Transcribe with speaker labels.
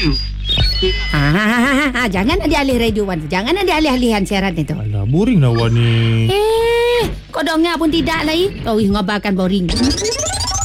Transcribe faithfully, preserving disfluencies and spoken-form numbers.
Speaker 1: Ah, jangan alih-alih radio Wan. Jangan alih-alihan siaran itu.
Speaker 2: Alah, boring lah Wan ni.
Speaker 1: Eh, kau dengar pun tidak lagi. Kau ngabarkan boring.